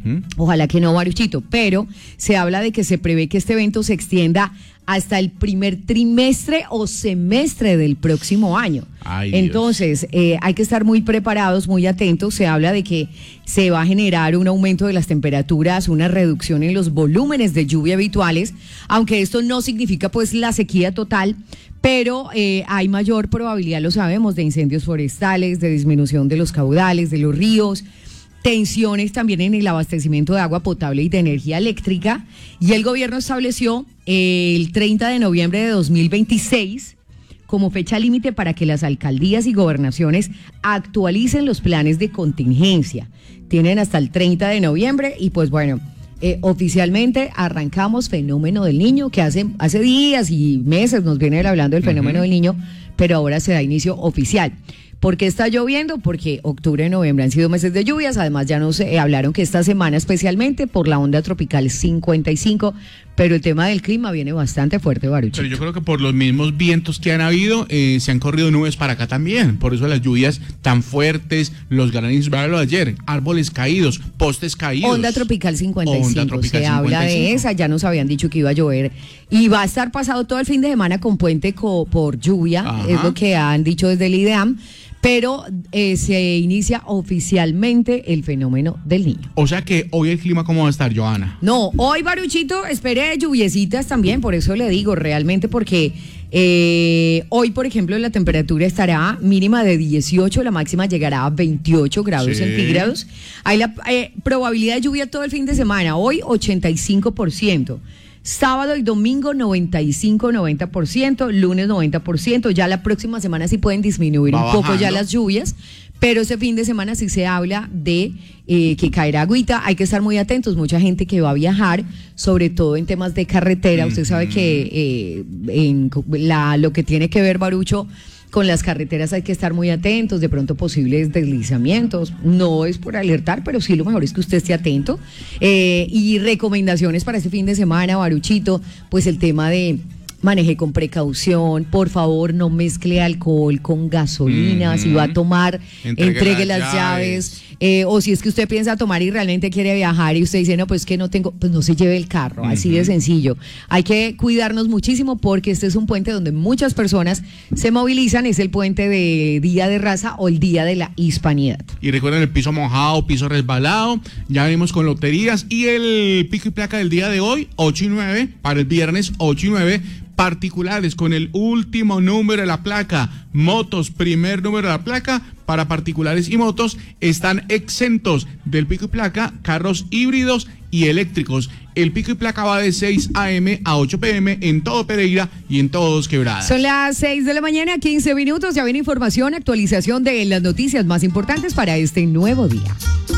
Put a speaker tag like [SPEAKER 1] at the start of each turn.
[SPEAKER 1] Ojalá que no, Baruchito, pero se habla de que se prevé que este evento se extienda hasta el primer trimestre o semestre del próximo año.
[SPEAKER 2] Ay,
[SPEAKER 1] entonces, hay que estar muy preparados, muy atentos. Se habla de que se va a generar un aumento de las temperaturas, una reducción en los volúmenes de lluvia habituales, aunque esto no significa pues la sequía total, pero hay mayor probabilidad, lo sabemos, de incendios forestales, de disminución de los caudales, de los ríos, tensiones también en el abastecimiento de agua potable y de energía eléctrica, y el gobierno estableció el 30 de noviembre de 2026 como fecha límite para que las alcaldías y gobernaciones actualicen los planes de contingencia. Tienen hasta el 30 de noviembre y pues bueno, oficialmente arrancamos Fenómeno del Niño, que hace días y meses nos viene hablando del Fenómeno del Niño, pero ahora se da inicio oficial. ¿Por qué está lloviendo? Porque octubre y noviembre han sido meses de lluvias. Además, ya nos hablaron que esta semana especialmente por la onda tropical 55, pero el tema del clima viene bastante fuerte, Baruchito.
[SPEAKER 2] Pero yo creo que por los mismos vientos que han habido, se han corrido nubes para acá también. Por eso las lluvias tan fuertes, los granizos, véalo ayer, árboles caídos, postes caídos.
[SPEAKER 1] Onda tropical 55,
[SPEAKER 2] Onda tropical
[SPEAKER 1] se
[SPEAKER 2] 55.
[SPEAKER 1] habla de esa, ya nos habían dicho que iba a llover. Y va a estar pasado todo el fin de semana con puente por lluvia,
[SPEAKER 2] Ajá.
[SPEAKER 1] Es lo que han dicho desde el IDEAM. Pero se inicia oficialmente el Fenómeno del Niño.
[SPEAKER 2] O sea que hoy el clima, ¿cómo va a estar, Johanna?
[SPEAKER 1] No, hoy, Baruchito, espere lluviecitas también, por eso le digo, realmente, porque hoy, por ejemplo, la temperatura estará mínima de 18, la máxima llegará a 28 grados centígrados. Hay la probabilidad de lluvia todo el fin de semana, hoy 85%. Sábado y domingo 95-90%, lunes 90%, ya la próxima semana sí pueden disminuir un poco ya las lluvias, pero ese fin de semana sí se habla de que caerá agüita. Hay que estar muy atentos, mucha gente que va a viajar, sobre todo en temas de carretera. Usted sabe que lo que tiene que ver, Barucho, con las carreteras hay que estar muy atentos, de pronto posibles deslizamientos, no es por alertar, pero sí lo mejor es que usted esté atento. Y recomendaciones para este fin de semana, Baruchito, pues el tema de maneje con precaución, por favor no mezcle alcohol con gasolina, si va a tomar, entregue las llaves. O si es que usted piensa tomar y realmente quiere viajar y usted dice, no, pues que no tengo, pues no se lleve el carro, así de sencillo. Hay que cuidarnos muchísimo porque este es un puente donde muchas personas se movilizan, es el puente de Día de Raza o el Día de la Hispanidad.
[SPEAKER 2] Y recuerden el piso mojado, piso resbalado, ya venimos con loterías y el pico y placa del día de hoy, 8 y 9, para el viernes 8 y 9, particulares con el último número de la placa, motos, primer número de la placa, para particulares y motos están exentos del pico y placa, carros híbridos y eléctricos. El pico y placa va de 6 a.m. a 8 p.m. en todo Pereira y en todos Quebradas.
[SPEAKER 1] Son las 6 de la mañana, 15 minutos, ya viene información, actualización de las noticias más importantes para este nuevo día.